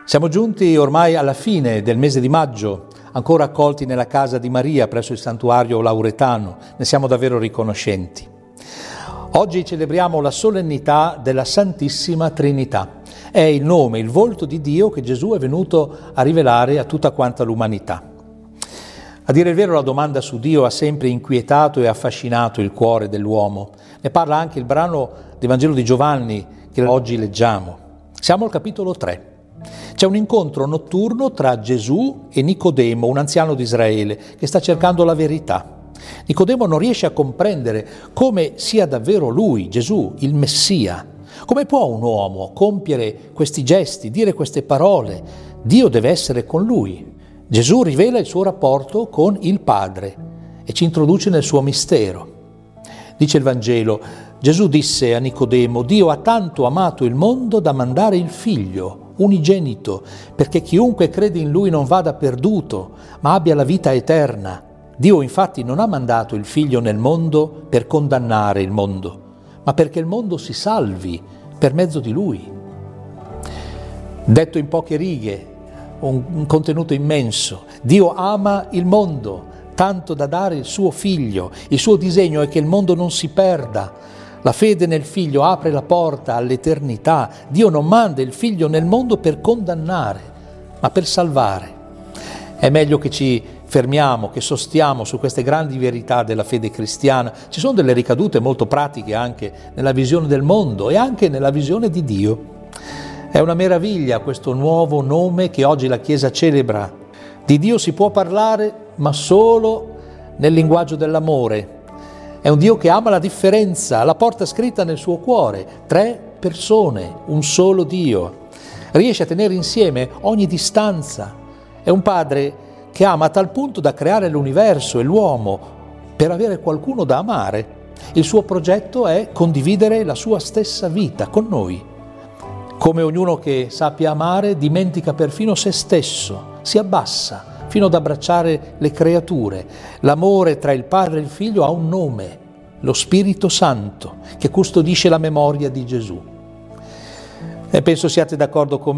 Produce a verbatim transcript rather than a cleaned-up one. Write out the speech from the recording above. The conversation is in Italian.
Siamo giunti ormai alla fine del mese di maggio, ancora accolti nella casa di Maria presso il santuario lauretano. Ne siamo davvero riconoscenti. Oggi celebriamo la solennità della Santissima Trinità. È il nome, il volto di Dio che Gesù è venuto a rivelare a tutta quanta l'umanità. A dire il vero, la domanda su Dio ha sempre inquietato e affascinato il cuore dell'uomo. Ne parla anche il brano del Vangelo di Giovanni che oggi leggiamo. Siamo al capitolo tre. C'è un incontro notturno tra Gesù e Nicodemo, un anziano di Israele, che sta cercando la verità. Nicodemo non riesce a comprendere come sia davvero lui, Gesù, il Messia. Come può un uomo compiere questi gesti, dire queste parole? Dio deve essere con lui. Gesù rivela il suo rapporto con il Padre e ci introduce nel suo mistero. Dice il Vangelo, Gesù disse a Nicodemo: Dio ha tanto amato il mondo da mandare il Figlio unigenito, perché chiunque crede in Lui non vada perduto, ma abbia la vita eterna. Dio infatti non ha mandato il Figlio nel mondo per condannare il mondo, ma perché il mondo si salvi per mezzo di Lui. Detto in poche righe, un, un contenuto immenso. Dio ama il mondo, tanto da dare il suo Figlio. Il suo disegno è che il mondo non si perda. La fede nel Figlio apre la porta all'eternità. Dio non manda il Figlio nel mondo per condannare, ma per salvare. È meglio che ci fermiamo, che sostiamo su queste grandi verità della fede cristiana. Ci sono delle ricadute molto pratiche anche nella visione del mondo e anche nella visione di Dio. È una meraviglia questo nuovo nome che oggi la Chiesa celebra. Di Dio si può parlare, ma solo nel linguaggio dell'amore. È un Dio che ama la differenza, la porta scritta nel suo cuore. Tre persone, un solo Dio. Riesce a tenere insieme ogni distanza. È un Padre che ama a tal punto da creare l'universo e l'uomo per avere qualcuno da amare. Il suo progetto è condividere la sua stessa vita con noi. Come ognuno che sappia amare dimentica perfino se stesso, si abbassa fino ad abbracciare le creature. L'amore tra il Padre e il Figlio ha un nome, lo Spirito Santo, che custodisce la memoria di Gesù. E penso siate d'accordo con me